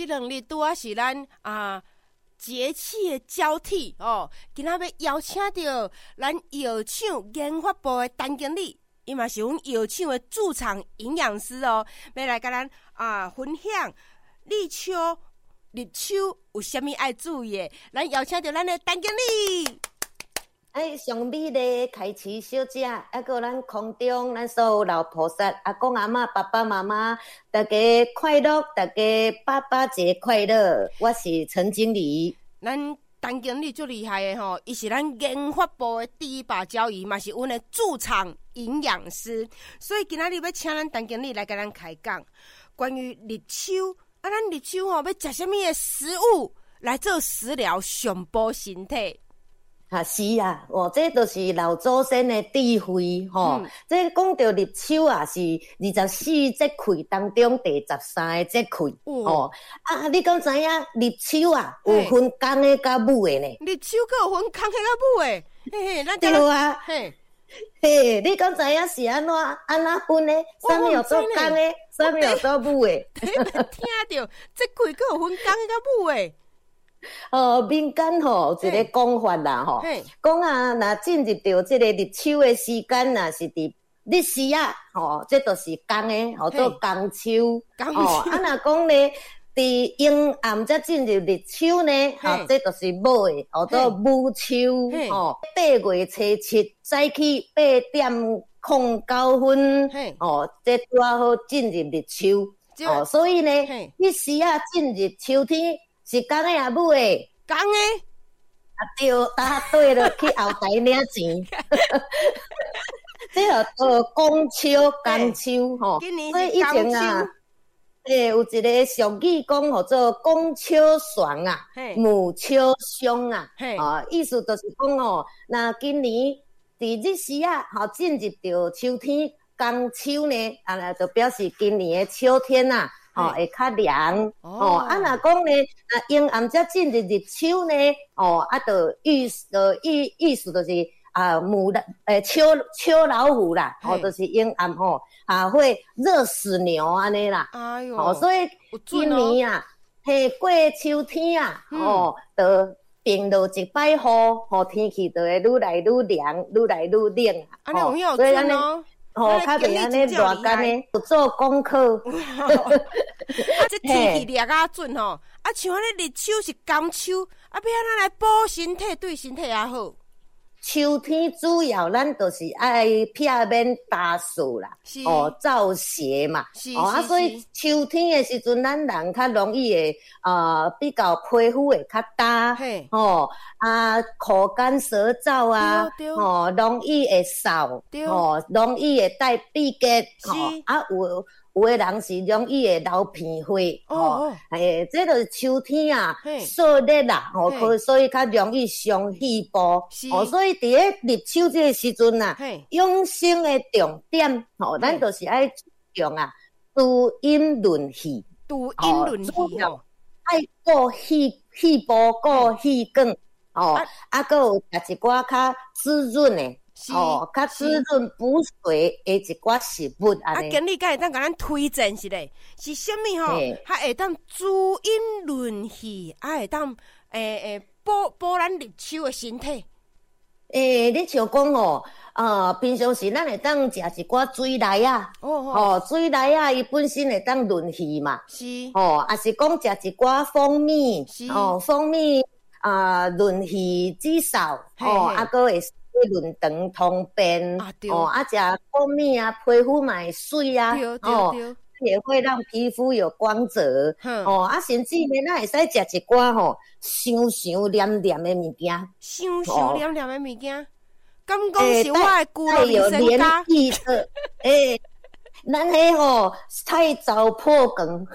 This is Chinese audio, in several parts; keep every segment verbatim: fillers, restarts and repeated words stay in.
这两日拄啊是咱啊节气的交替哦，今仔要邀请到咱药厂研发部的陈经理，伊嘛是阮药厂的驻场营养师哦，要来甲咱啊分享立秋入秋有啥物爱注意的，咱邀请到咱的陈经理。 哎，上美丽开市小姐，还有咱空中咱所有老菩萨、阿公阿嬷、爸爸妈妈，大家快乐，大家爸爸节快乐。我是陈经理。 咱陈经理最厉害的吼，伊是咱研发部的第一把交椅，嘛是阮的驻场营养师。所以今仔日要请咱陈经理来甲咱开讲，关于立秋啊，咱立秋吼要食啥物的食物来做食疗，上补身体。 啊，是啊，哦，这都是老祖先的智慧吼。嗯、这讲到立秋啊，是二十四节气当中第十三个节气、嗯、哦。啊，你敢知影立秋啊有分公的甲母的呢？ 立秋佫有分公的甲母的，嘿嘿，咱对啊， 嘿嘿，你敢知影是安怎安怎分的？啥物有做公的，啥物有做母的？ 听着，节气佫有分公的甲母的。 哦，民间吼一个讲法啦吼，讲啊，若进入到这个立秋的时间，若是伫日时啊，吼，这就是公的，吼做公秋。哦，啊，若讲咧，伫阴暗才进入立秋呢，吼，这就是母的，吼做母秋。吼，八月初七早起八点空九分，哦，这拄啊好进入立秋。哦，所以呢，日时啊进入秋天。是公的啊母的？ 公的啊对，答对了，去后台领钱。这个做公秋、公秋吼，所以以前啊，诶有一个俗语讲，叫做公秋爽啊，母秋凶啊，哦，意思就是讲哦，那今年伫日时啊，吼进入到秋天，公秋呢，啊，就表示今年的秋天啊。哦，会较凉哦。啊，若讲咧，啊，阴暗才进入入秋呢，哦，啊，就意思，意意思就是啊，母的诶，秋秋老虎啦，哦，就是阴暗吼，啊，会热死牛安尼啦。哎哟，哦，所以今年啊，嘿，过秋天啊，哦，就冰落一摆雨，吼，天气就会愈来愈凉，愈来愈冷啊。 安尼有影有准哦。 哦，较袂安尼热干呢，有做功课。 啊，这天气热啊准吼，啊像安尼日秋是公秋，啊要安怎来补身体，对身体也好。 秋天主要咱就是爱避免大暑啦，哦，燥邪嘛，哦啊，所以秋天的时阵，咱人较容易会呃比较皮肤会较干，哦啊，口干舌燥啊，哦，容易会燥，哦，容易会带闭结，哦啊有。有的人是容易会流鼻血，吼，诶，这就是秋天啊，燥热啦，吼，所以较容易伤气部，哦，所以伫咧立秋这个时阵啊，养生的重点，吼，咱就是爱注重啊，滋阴润气， 滋阴润气哦， 爱顾气气部，顾气管，哦，啊，搁有食一寡较滋润的。哦，较滋润补水的一寡食物安尼。 啊，经理敢会当甲咱推荐是咧？是啥物吼？还会当滋阴润气，啊会当诶诶补补咱立秋的身体。 诶，你像讲哦，呃，平常时咱会当食一寡水梨啊，哦哦，水梨啊，伊本身会当润气嘛，是哦，也是讲食一寡蜂蜜，哦，蜂蜜啊润气止嗽，哦，啊搁会。润肠通便，啊哦，啊，食蜂蜜啊，皮肤嘛会水啊，哦，也会让皮肤有光泽，哦，啊，甚至呢，咱会使食一寡吼香香黏黏的物件， 香香黏黏的物件，敢讲是我的骨肉里身家？ 诶，咱迄吼太早破梗。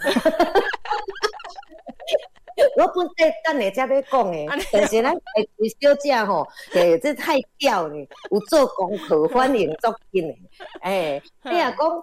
我本来等下才要讲诶，但是咱台湾小姐吼，诶，这太屌咧，有做功课，反应足紧诶。诶，你若讲食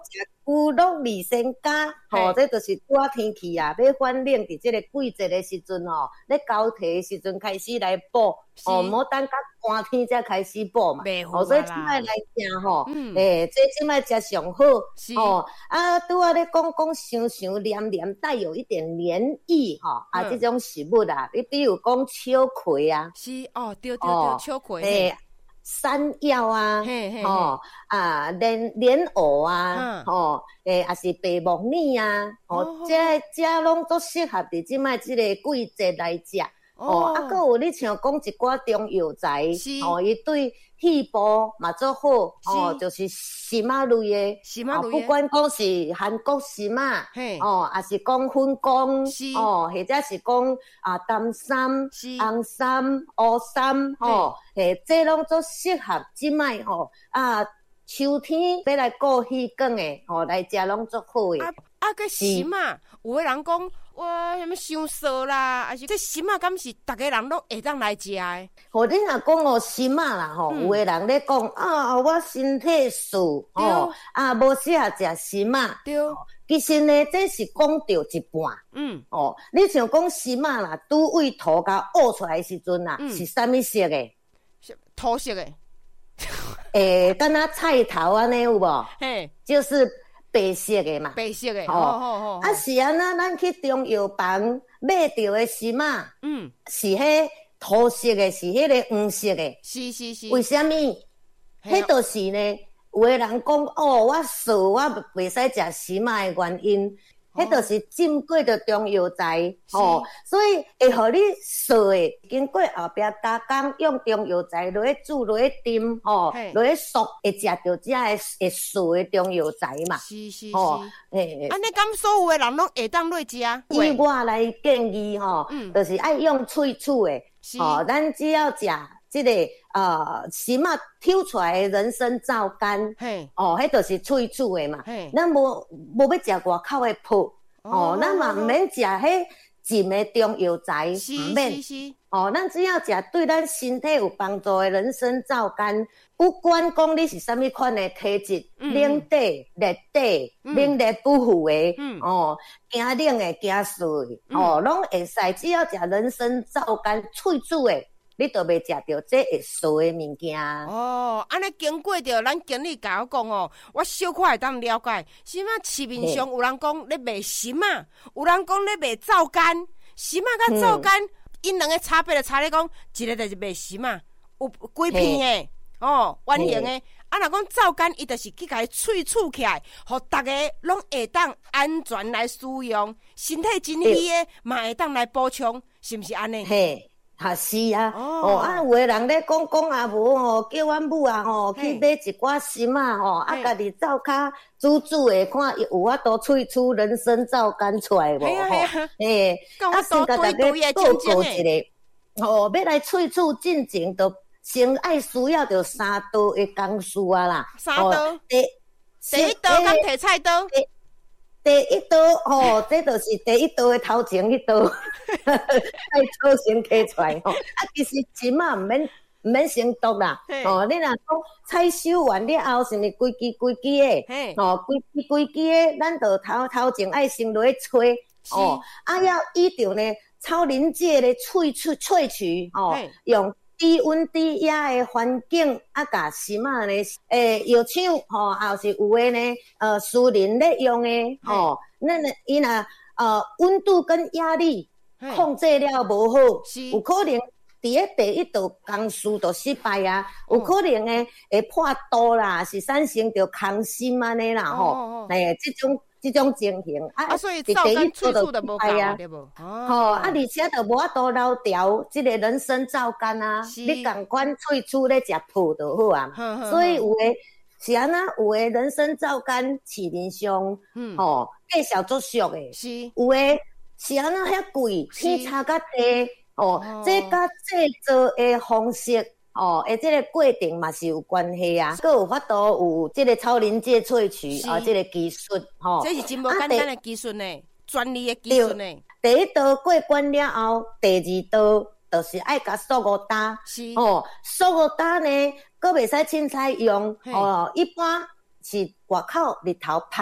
雨露二仙家，吼，这就是热天气啊，要反冷伫这个季节的时阵吼，咧交替的时阵开始来补，哦，莫等到寒天才开始补嘛。哦，所以即摆来食吼， 嗯， 诶，这即摆食上好，哦，啊，拄仔咧讲讲香香黏黏，带有一点黏液吼，啊，这种食物啊，你比如讲秋葵啊， 是哦，对对对，秋葵， 诶。山药啊，吼啊莲莲藕啊，吼诶，也是白木耳啊，吼，这这拢都适合伫即摆即个季节来食。哦，啊，佮有你像讲一寡中药材，哦，伊对肺部嘛做好，哦，就是荨麻类的， 荨麻类， 不管讲是韩国荨麻，哦，也是讲粉光，哦，或者是讲啊淡参、红参、乌参，吼，诶，这拢做适合即摆吼啊，秋天要来过气管的，吼，来食拢做好的。 啊啊，个荨麻，有个人讲。哇，什么香烧啦，还是这荨麻敢是大家人拢会当来食的？ 吼，你若讲哦荨麻啦吼，有个人咧讲啊，我身体素哦，啊无适合食荨麻。对，其实呢，这是讲到一半。嗯，哦，你像讲荨麻啦，拄胃土甲屙出来时阵啦，是啥物色的？ 土色的。 诶，敢若菜头安尼有无？嘿，就是。白色的嘛， 白色的，哦哦哦， 啊是安那，咱去中药房买到的荨麻，嗯，是迄土色的，是迄个黄色的， 是是是。 为什么？迄就是呢，有个人讲哦，我素我袂使食荨麻的原因。迄就是浸过的中药材，哦，所以会互你素的，经过后壁加工，用中药材落去煮、落去炖，吼，落去熟，会食到这个会素的中药材嘛。 是是是，哦，诶，安尼敢所有的人拢会当落食？ 以我来建议，吼，嗯，就是爱用喙煮的，哦，咱只要食。这个呃，荨麻抽出来的人参皂苷，嘿，哦，迄就是喙煮的嘛。嘿，咱无无要食外口的铺，哦，咱嘛毋免食迄浸的中药材，毋免。哦，咱只要食对咱身体有帮助的人参皂苷，不管讲你是啥物款的体质，冷底、热底、冷热不服的，哦，惊冷的、惊水，哦，拢会使。只要食人参皂苷喙煮的。你都袂食到这会素的物件哦。安尼经过着咱经理甲我讲哦，我小可会当了解。什么市面上有人讲咧卖荨麻，有人讲咧卖皂苷。荨麻甲皂苷，因两个差别就差咧讲，一个就是卖荨麻，有几片的哦，圆形的。啊，若讲皂苷，伊就是去甲伊萃取起来，互大家拢会当安全来使用，身体真虚的嘛会当来补充，是毋是安尼？ 嘿。啊是啊，哦啊，有个人咧讲讲啊无吼，叫阮母啊吼去买一寡荨麻吼，啊家己灶骹煮煮诶，看有法度萃取人参皂苷出来无吼？诶，啊先甲大家报告一个，吼，要来萃取进前，就先爱需要着三刀诶工序啊啦。 三刀，第第一刀甲摕菜刀。 第一刀吼，这就是第一刀的头前迄刀，爱做先摕出来吼。啊，其实荨麻毋免毋免先剁啦。哦，你若讲采收完了后，是毋是规支规支的？哦，规支规支的，咱就头头前爱先落去吹。哦，啊要依照呢超临界的萃取萃取哦，用。低温低压的环境，啊，甲荨麻呢，诶，药厂吼，还是有诶呢，呃，私人咧用诶，吼，那呢，伊若呃温度跟压力控制了无好，有可能伫咧第一道工序就失败啊，有可能诶会破刀啦，是产生着空心安尼啦，吼，诶，即种。这种情形啊，啊所以皂苷萃取的无够啊，对无？ 吼，啊，而且就无法度捞掉这个人参皂苷啊，你共款萃取咧食铺就好啊。所以有诶是安那，有诶人参皂苷市面上，吼，介绍足俗诶，有诶是安那遐贵，天差甲地，哦，这甲制作诶方式。哦，诶，这个过程嘛是有关系啊，佮有法度有这个超临界萃取啊，这个技术吼， 这是真无简单的技术呢，专利的技术呢。 第一道过关了后，第二道就是爱甲塑胶搭，哦，塑胶搭呢，佮袂使凊彩用，哦，一般是外口日头晒，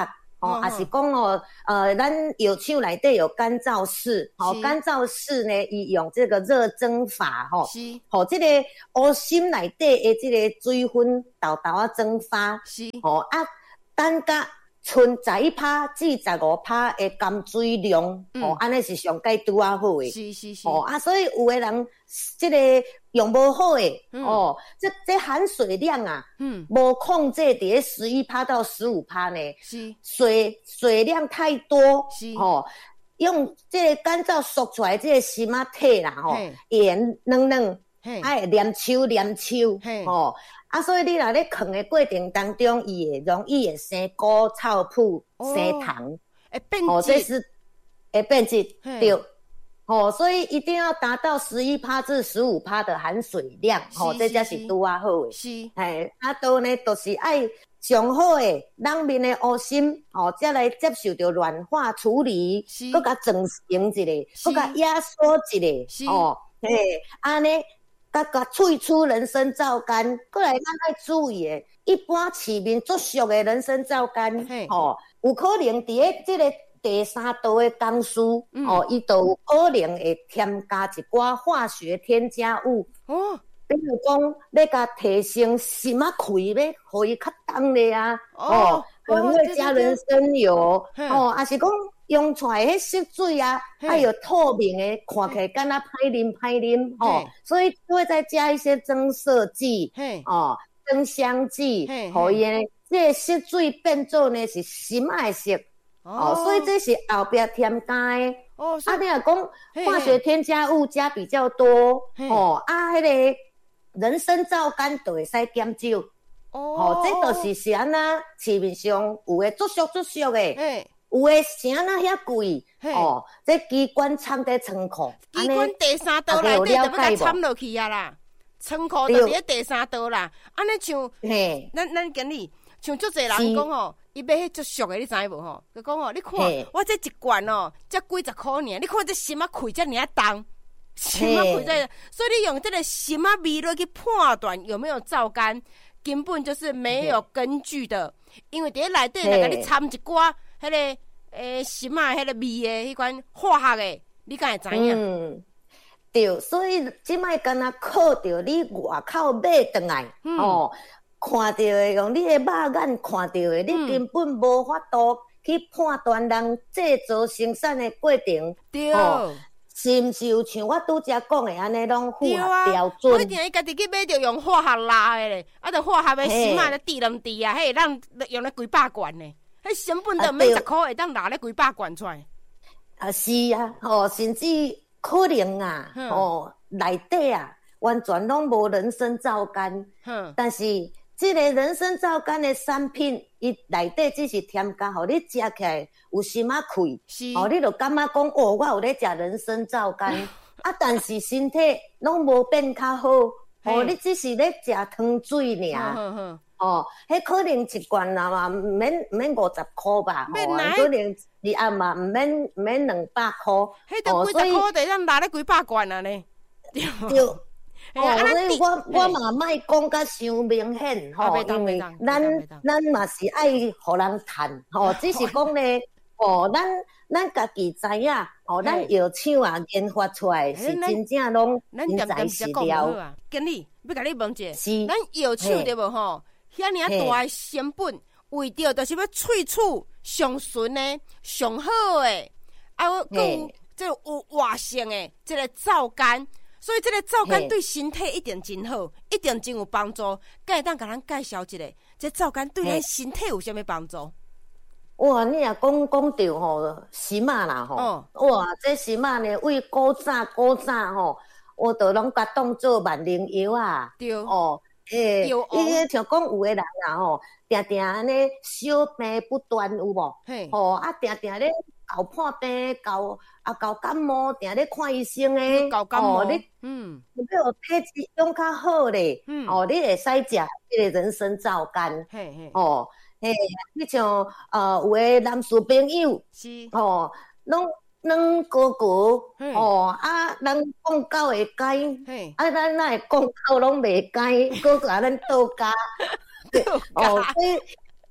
哦，也是讲哦，呃，咱药厂内底有干燥室，哦，干燥室呢，伊用这个热蒸法，吼、哦， 是， 吼、哦，这个乌心内底的这个水分豆豆啊蒸发， 是， 哦啊，等甲剩十一趴至十五趴的甘水量，嗯、哦，安尼是上介拄啊好诶， 是是是， 哦啊，所以有诶人这个用无好诶，嗯、哦，这这含水量啊，嗯，无控制伫十一趴到十五趴呢， 是， 水水量太多， 是， 哦，用这个干燥缩出来这个心仔体啦，吼、哦，盐软软，哎，黏稠黏稠，哦。啊，所以你若咧放的过程当中，伊会容易会生菇、臭腐、生糖， 会变质， 哦，这是会变质，对，哦，所以一定要达到十一趴至十五趴的含水量，哦，这才是拄啊好的。 是， 哎，啊，都呢都是爱上好的人面的乌心，哦，才来接受到软化处理，搁甲整形一下，搁甲压缩一下，哦，嘿，安尼。甲甲萃取人参皂苷，过来咱爱注意诶。一般市面足俗诶人参皂苷，吼、哦，有可能伫咧即个第三道诶工序，嗯、哦，伊就有可能会添加一寡化学添加物。哦，比如讲，要甲提升心仔开，要互伊较重咧啊。哦，可能会加人参油，哦，还是讲。用出来迄色水啊，还有透明的，看起来敢若歹啉歹啉哦，所以会再加一些增色剂，哦，增香剂，互伊呢，这个色水变做呢是心爱色，哦，所以这是后壁添加的。哦，啊，你若讲化学添加物加比较多，哦，啊，迄个人参皂苷就会使减少，哦，这就是是安那市面上有诶足俗足俗诶。有诶，是安那遐贵哦？这机关藏在仓库， 机关第三道内底就要甲掺落去啊啦，仓库就伫咧第三道啦。安尼像，咱咱今日像足侪人讲吼，伊买迄足俗诶，你知无吼？佮讲吼，你看我这一罐哦，才几十箍尔，你看这心仔开遮尔重，心仔开遮，所以你用这个心仔味落去判断有没有皂苷，根本就是没有根据的，因为伫咧内底来甲你掺一寡。迄个诶，心啊，迄个味诶，迄款化学诶，你敢会知影？ 嗯，对，所以即摆敢若靠着你外口买转来，嗯、哦，看到诶，用你诶肉眼看到诶，你根本无法度去判断人制作生产诶过程， 对。 哦，是毋是有像我拄则讲诶安尼拢符合标准？ 我一定伊家己去买着用化学拉诶咧，啊，着化学诶心啊，着滴两滴啊，迄咱用咧几百罐呢。迄成本都免十箍，会当拿咧几百罐出来。 啊是啊，哦，甚至可能啊，嗯、哦，内底啊，完全拢无人参皂苷。嗯，但是这个人参皂苷的产品，伊内底只是添加，互你食起来有心仔开。是，哦，你就感觉讲，哦，我有咧食人参皂苷，啊，但是身体拢无变较好。哦，你只是咧食汤水尔。嗯嗯哦，迄可能一罐啊嘛，毋免毋免五十箍吧，哦，可能一暗嘛，毋免毋免两百箍， 迄都几十箍，就咱拿咧几百罐啊呢。 对，哦，所以我我嘛莫讲甲伤明显吼，因为咱咱嘛是爱互人趁，吼，只是讲咧，哦，咱咱家己知影，哦，咱药厂啊研发出来是真正拢真材实料。 经理，要甲你问者，是咱药厂对无吼？遐尔大诶成本，为着就是要萃取上纯诶、上好诶，啊，有这有活性诶，这个皂苷，所以这个皂苷对身体一定真好，一定真有帮助。敢会当甲咱介绍一下，这皂苷对咱身体有啥物帮助？ 哇，你若讲讲到吼，心啊啦吼，哦、哇，这心啊呢，为古早古早吼，我都拢甲当做万灵药啊，对哦。诶，伊像讲有诶人啊吼，定定安尼小病不断有无？嘿，吼啊，定定咧搞破病，搞啊搞感冒，定咧看医生诶。 搞感冒， 你嗯，如果体质用较好咧，嗯，哦，你会使食迄个人参皂苷，嘿嘿，哦，嘿，你像呃有诶男士朋友是，哦，拢。软糊糊，哦啊，人讲到会解，啊，咱哪会讲到拢袂解，搁甲咱倒加，哦，所以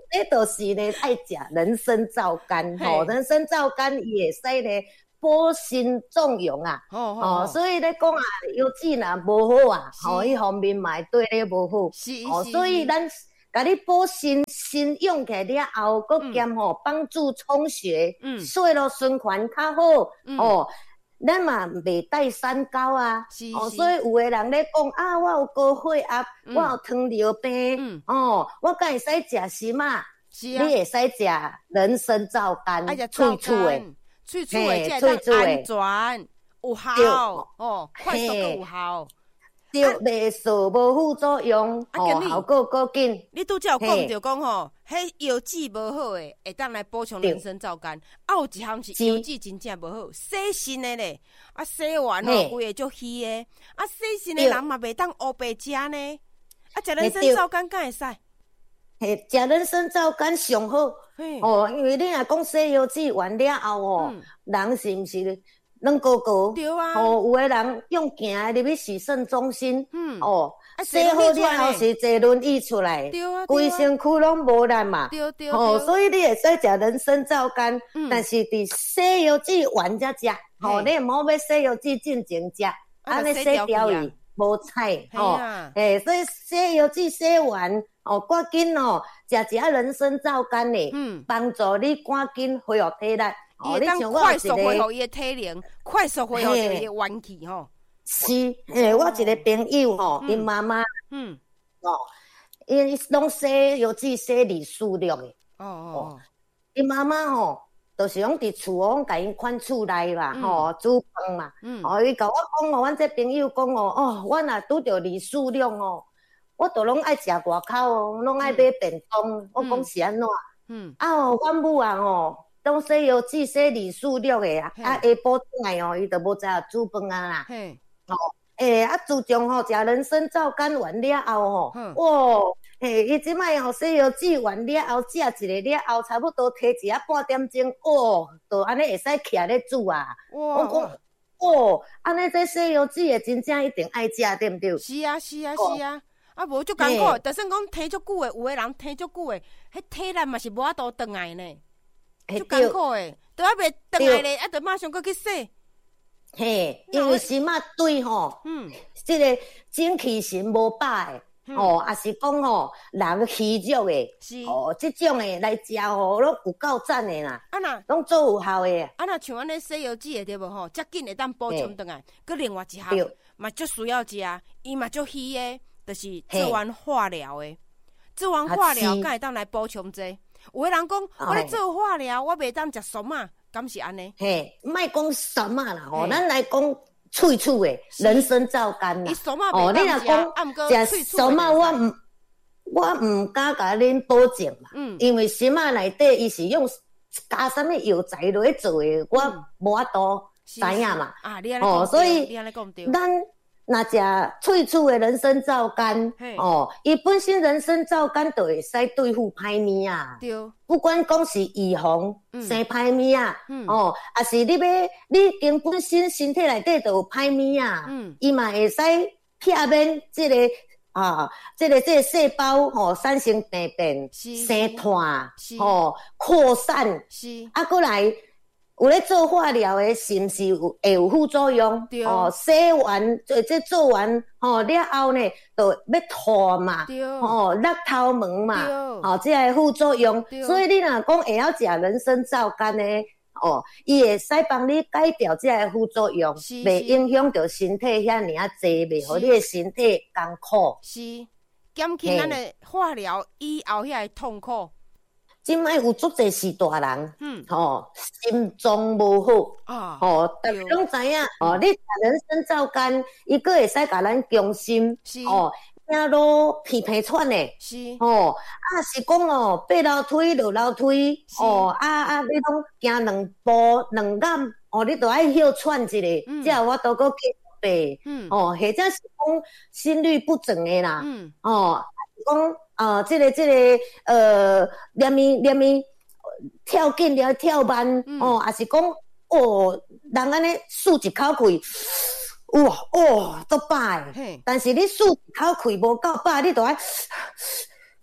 这就是呢爱食人参皂苷吼，人参皂苷伊会使呢补心壮阳啊，哦，所以咧讲啊，腰子若无好啊，吼，迄方面嘛会对咧无好，哦，所以咱甲你补心心用起来了后，佮兼吼帮助充血，嗯，血路循环较好，哦。咱嘛袂带三高啊，哦，所以有诶人咧讲啊，我有高血压，嗯、我有糖尿病，嗯、哦，我敢会使食什么？是啊，你会使食人参皂苷，脆脆诶， 脆脆诶，脆脆诶，安全有效，哦，快速佮有效。 对，袂素无副作用，哦，效果够紧。 你拄则有讲着讲吼，迄腰子无好诶，会当来补充人参皂苷。啊，有一项是腰子真正无好，洗肾诶咧，啊洗完吼规个足虚诶，啊洗肾诶人嘛袂当乌白食呢。啊，食人参皂苷敢会使？ 嘿，食人参皂苷上好。哦，因为你若讲洗腰子完了后哦，人是毋是？软高高， 对啊， 哦，有诶人用行入去洗肾中心，嗯，哦，洗好了后是坐轮椅出来， 对啊， 规身躯拢无力嘛， 对对， 哦，所以你会使食人参皂苷，但是伫洗腰子完才食，哦，你毋好要洗腰子进前食，安尼洗掉伊无菜，吼，诶，所以洗腰子洗完，哦，赶紧哦，食一下人参皂苷咧，嗯，帮助你赶紧恢复体力。 伊会当快速恢复伊的体能，快速恢复伊的元气吼。 是，诶，我一个朋友吼，因妈妈，嗯，哦，因拢洗腰子洗二四六的，哦哦，因妈妈吼，就是讲伫厝讲甲因款厝内啦，吼，煮饭嘛，嗯，哦，伊甲我讲哦，阮这朋友讲哦，哦，我若拄着二四六哦，我都拢爱食外口哦，拢爱买便当，我讲是安怎？嗯，啊哦，阮母啊吼。拢洗腰子洗二四六的啊，啊下晡转来哦，伊就无再煮饭啊啦。嘿，哦，诶，啊自从吼食人参皂苷完了后吼，哇，嘿，伊即摆吼洗腰子完了后，食一个了后，差不多摕一啊半点钟，哦，就安尼会使起来咧煮啊。我讲，哦，安尼这洗腰子的真正一定爱食，对毋对？ 是啊，是啊，是啊。啊，无足艰苦，就算讲摕足久的，有诶人摕足久的，迄体力嘛是无法度转来呢。足艰苦诶，都还袂转来咧，啊，得马上搁去洗。 嘿，因为心啊对吼，嗯，即个精气神无饱诶，哦，也是讲吼人虚弱诶，是哦，即种诶来食吼，拢有够赞诶啦，啊那拢做有效诶。 啊那像安尼洗腰子诶对无吼，遮紧会当补充转来。佮另外一项嘛，足需要食，伊嘛足虚诶，就是做完化疗诶，做完化疗才会当来补充这。有诶人讲，我咧做化疗，我袂当食酸啊，敢是安尼？ 嘿，莫讲酸啊啦，吼，咱来讲脆脆诶，人参皂苷啦。 伊酸啊袂当食，啊毋过食酸啊，我毋我毋敢甲恁保证嘛，嗯，因为心啊内底伊是用加啥物药材落去做诶，我无法度知影嘛。 啊，你安尼讲，所以你安尼讲对， 咱。那食脆脆的人参皂苷，哦，伊本身人参皂苷就会使对付歹物啊。对，不管讲是预防生歹物啊，嗯、哦，也是你要你经本身身体内底就有歹物啊，嗯，伊嘛会使避免这个啊，这个这个细胞吼、哦、产生病变、生团、哦扩散，是啊，过来。有咧做化疗诶，是毋是有会有副作用？哦，洗完做这做完吼了后呢，就要吐嘛，哦，落头毛嘛，哦，这个副作用。所以你若讲会晓食人参皂苷诶，哦，伊会使帮你改掉这个副作用，袂影响到身体遐尔啊济，袂互你诶身体艰苦。 是，减轻咱诶化疗以后遐个痛苦。 即摆有足侪是大人，嗯，吼、哦，心脏无好，啊，吼、哦，大家拢知影，哦，你食人参皂苷，伊个会使甲咱强心，是，哦，走路鼻鼻喘诶，是，哦，啊是讲哦，爬楼梯落楼梯，哦，啊啊，你拢行两步两眼，哦，你都爱休喘一下，嗯，才有法度搁继续爬，嗯，哦，或者是讲心律不整诶啦，嗯，哦，讲。啊，这个这个呃，连咪连咪跳紧了跳慢，嗯、哦，也是讲哦，人安尼漱一口气，哇哦，足饱诶。但是你漱一口气无够饱，你都爱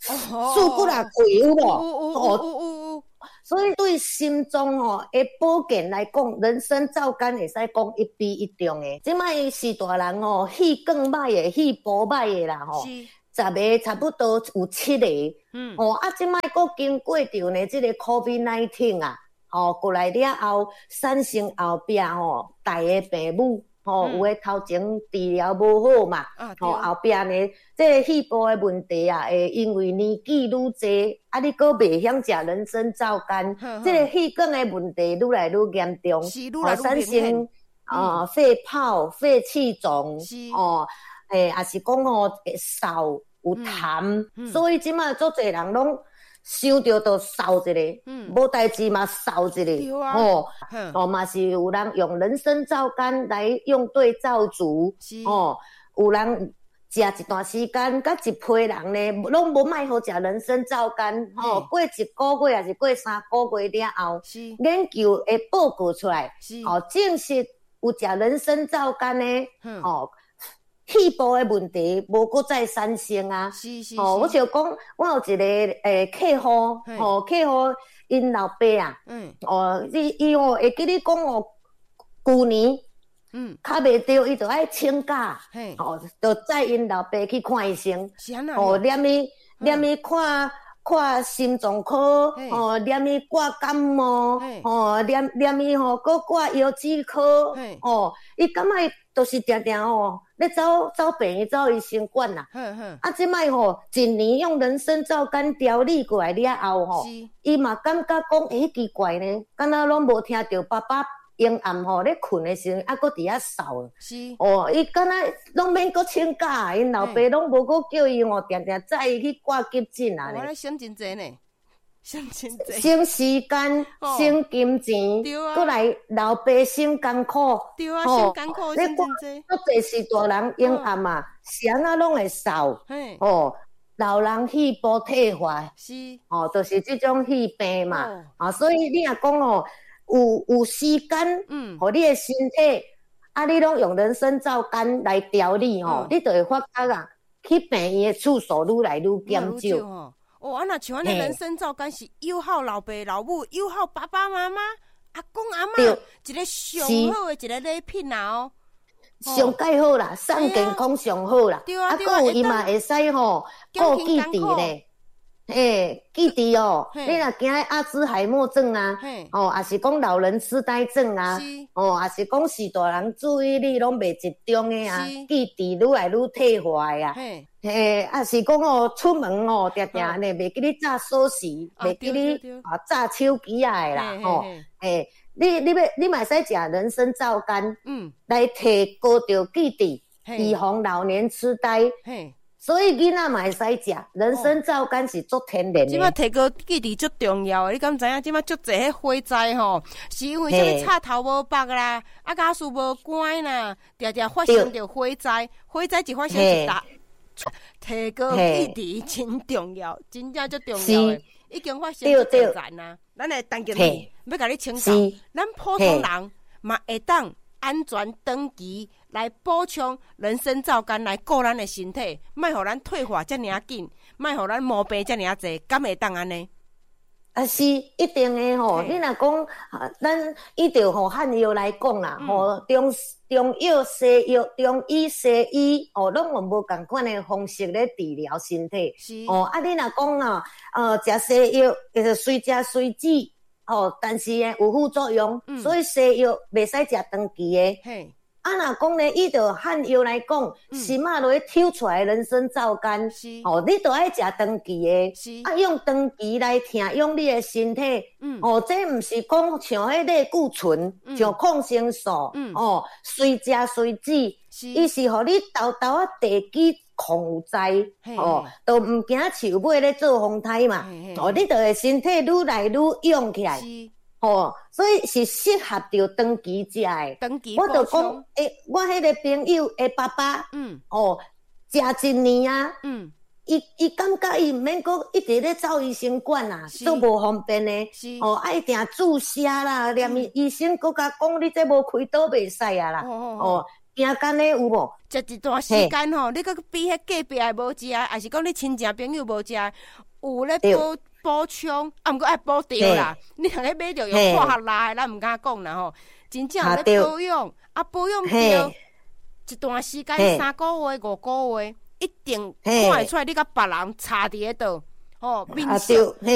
输骨力贵有无？ 哦哦哦， 所以对心脏吼诶保健来讲，人参皂苷会使讲一比一中诶。即摆是大人吼，血管歹诶，血波歹诶啦吼。十个差不多有七个，嗯，哦，啊，即摆佫经过着呢，即个 COVID 十九 啊，哦，过来了后，产生后壁吼，大个病母，吼、嗯，有诶头前治疗无好嘛，吼、啊，后壁呢，即个血部诶问题啊，会因为年纪愈侪，啊，你佫袂晓食人参皂苷，即个血管诶问题愈来愈严重， 哦， 产生啊、呃、肺泡、肺气肿，哦。诶，也是讲吼，会扫有痰，嗯嗯、所以即摆足侪人拢想着就扫一个，无代志嘛扫一个， 啊、 哦，哦嘛是有人用人参皂苷来用对照足，哦，有人食一段时间，甲一批人呢，拢无卖好食人参皂苷，吼、哦，过一个月还是过三个月了后，研究会报告出来，哦，证实有食人参皂苷呢，哦。气部诶问题无搁再产生啊！ 是是是。 哦，我就讲，我有一个诶客户，哦，客户因老爸啊，嗯，哦，伊伊哦会记你讲哦，旧年，嗯，较袂对，伊就爱请假，嘿，哦，就载因老爸去看医生，哦，连伊连伊看。看心脏科，吼，连伊挂感冒，吼，连连伊吼，搁挂腰子科，哦，伊感觉都是定定吼，咧走走病院走医生馆啦。啊，即摆吼，一年用人参皂苷调理过来了后吼，伊嘛感觉讲，诶，奇怪呢，敢若拢无听到爸爸。阴暗吼，咧困诶时阵，啊，搁伫遐扫。是。哦，伊敢若拢免搁请假，因老爸拢无搁叫伊吼，定定载伊去挂急诊啊。 我咧省真济呢，省真济。 省时间，省金钱， 对啊。 搁来老爸省艰苦。 对啊，省艰苦，省真济。 搁侪是大人阴暗嘛，谁啊拢会扫。嘿。哦，老人血部退化。是。哦，就是即种血病嘛。啊，所以你若讲哦。有有时间，嗯，互你诶身体，啊，你拢用人参皂苷来调理吼，嗯、你就会发觉啊，去病院诶次数愈来愈减少。 哦，哦，啊，若像安尼人参皂苷是友好老爸老母，友好爸爸妈妈、阿公阿嬷，一个上好诶一个礼品啊哦。 上介好啦，上健康上好啦，啊，还有伊嘛会使吼，顾记忆咧。诶，记忆哦，你若惊阿兹海默症啊，哦，也是讲老人痴呆症啊，哦，也是讲是大人注意力拢袂集中诶啊，记忆愈来愈退化诶啊，嘿，也是讲哦，出门哦，定定呢袂记你扎锁匙，袂记你啊扎手机啊诶啦，吼，诶，你你要你嘛使食人参皂苷，嗯，来提高着记忆，预防老年痴呆，嘿。所以囡仔嘛会使食人参皂苷是足天然的。 即摆提高记忆足重要的，你敢知影？即摆足侪迄火灾吼，是因为啥物插头无拔啦，啊，家属无关啦，常常发生着火灾。火灾一发生一打，提高记忆真重要，真正足重要的。已经发生足多站啊，咱来当经理要甲你请教，咱普通人嘛会当安全长期。来补充人参皂苷来顾咱的身体，莫互咱退化遮尔紧，莫互咱毛病遮尔济，敢会当安尼？ 啊是一定的吼，你若讲，咱依着吼汉药来讲啦，吼中中药、西药、中医、西医，哦，拢有无共款的方式咧治疗身体。是哦，啊你若讲啊，呃，食西药就是随食随止，哦，但是呢有副作用，所以西药袂使食长期的。嘿。啊，若讲呢，依着汉药来讲，心啊落去抽出来人参皂苷，哦，你都爱食长期的，啊，用长期来听用你的身体，哦，这毋是讲像迄类固醇，像抗生素，哦，随食随止，伊是互你豆豆啊地基抗有灾，哦，都毋惊树尾咧做风台嘛，哦，你就会身体愈来愈勇起来。哦，所以是适合着长期食诶。 长期我就讲，诶，我迄个朋友诶爸爸，嗯，哦，食一年啊，嗯，伊伊感觉伊毋免搁一直咧走医生馆啊，都无方便诶。哦，爱定注射啦，连医生搁甲讲，你这无开刀袂使啊啦。哦， 惊干的有无？ 食一段时间吼，你佮比迄隔壁的无食，还是讲你亲戚朋友无食，有咧补补充，啊，毋过爱补着啦。你若咧买着用化学啦，咱毋敢讲啦吼。真正有咧保养，啊保养着一段时间，三个月、五个月，一定看会出来你甲别人差伫咧倒。哦，面色